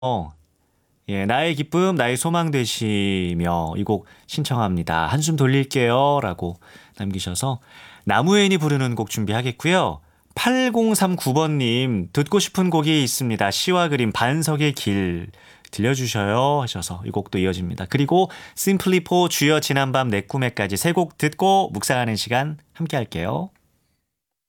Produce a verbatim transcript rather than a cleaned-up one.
어, 예, 나의 기쁨, 나의 소망 되시며 이 곡 신청합니다. 한숨 돌릴게요. 라고 남기셔서 나무엔이 부르는 곡 준비하겠고요. 팔공삼구 번님 듣고 싶은 곡이 있습니다. 시와 그림 반석의 길 들려주셔요 하셔서 이 곡도 이어집니다. 그리고 심플리포 주여 지난밤 내 꿈에까지 세 곡 듣고 묵상하는 시간 함께 할게요.